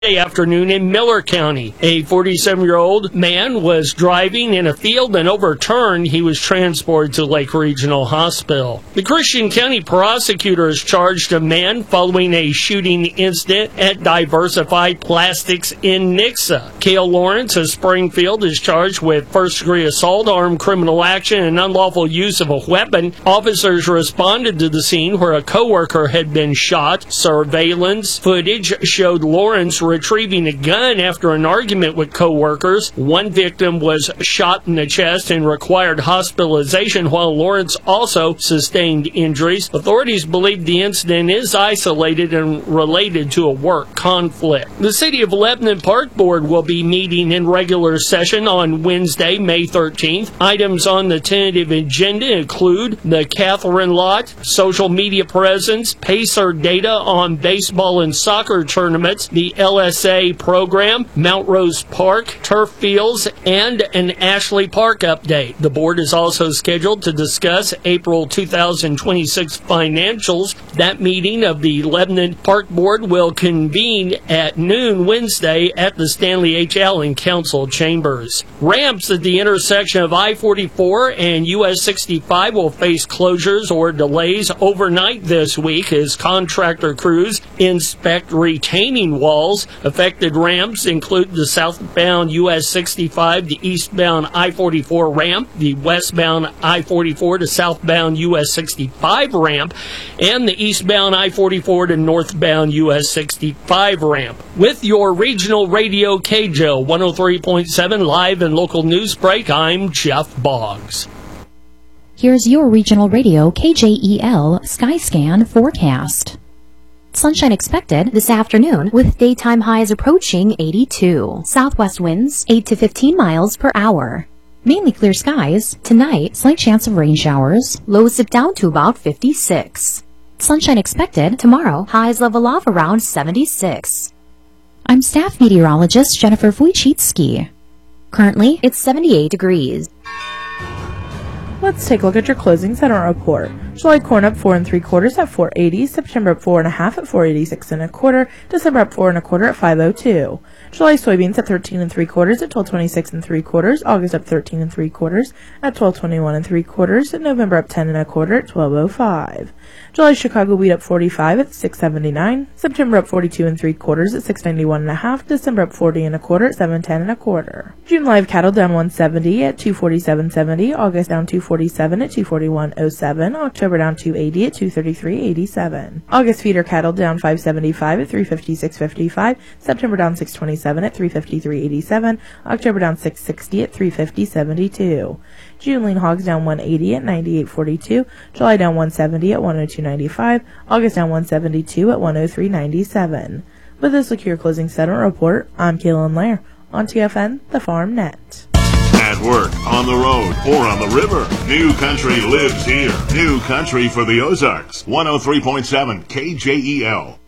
afternoon in Miller County. A 47-year-old man was driving in a field and overturned. He was transported to Lake Regional Hospital. The Christian County prosecutors charged a man following a shooting incident at Diversified Plastics in Nixa. Cale Lawrence of Springfield is charged with first-degree assault, armed criminal action, and unlawful use of a weapon. Officers responded to the scene where a coworker had been shot. Surveillance footage showed Lawrence retrieving a gun after an argument with co-workers. One victim was shot in the chest and required hospitalization, while Lawrence also sustained injuries. Authorities believe the incident is isolated and related to a work conflict. The City of Lebanon Park Board will be meeting in regular session on Wednesday, May 13th. Items on the tentative agenda include the Catherine Lot, social media presence, Pacer data on baseball and soccer tournaments, the LSA program, Mount Rose Park, turf fields, and an Ashley Park update. The board is also scheduled to discuss April 2026 financials. That meeting of the Lebanon Park Board will convene at noon Wednesday at the Stanley H. Allen Council Chambers. Ramps at the intersection of I-44 and US 65 will face closures or delays overnight this week as contractor crews inspect retaining walls. Affected ramps include the southbound US 65, the eastbound I-44 ramp, the westbound I-44 to southbound US 65 ramp, and the eastbound I-44 to northbound US 65 ramp. With your regional radio KJO 103.7 live and local news break, I'm Jeff Boggs. Here's your regional radio KJEL Skyscan forecast. Sunshine expected this afternoon with daytime highs approaching 82. Southwest winds 8 to 15 miles per hour. Mainly clear skies. Tonight, slight chance of rain showers. Lows dip down to about 56. Sunshine expected tomorrow. Highs level off around 76. I'm staff meteorologist Jennifer Wojcicki. Currently, it's 78 degrees. Let's take a look at your closing settlement report. July corn up 4 3/4 at 480, September up 4 1/2 at 486 1/4, December up 4 1/4 at 502. July soybeans at 13 3/4 at 1226 3/4, August up 13 3/4 at 1221 3/4, and November up 10 1/4 at 1205. July Chicago wheat up 45 at 679, September up 42 3/4 at 691 1/2, December up 40 1/4 at 710 1/4. June live cattle down 170 at 247.70, August down 247 at 241.07, October down 280 at 233.87. August feeder cattle down 575 at 356.55, September down 627 at 353.87, October down 660 at 350.72. June lean hogs down 180 at 98.42, July down 170 at 102.95, August down 172 at 103.97. With this secure closing settlement report, I'm Kaylin Lair on TFN, the Farm Net. At work, on the road, or on the river, New Country lives here. New Country for the Ozarks. 103.7 KJEL.